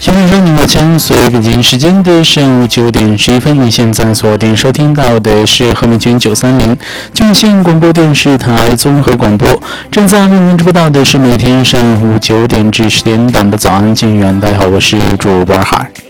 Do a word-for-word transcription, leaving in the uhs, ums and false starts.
小朋友你好，将随北京时间的上午九点十一分，你现在锁定收听到的是和美君九三零郡县广播电视台综合广播，正在为您直播到的是每天上午九点至十点档的早安金源。大家好，我是主播海。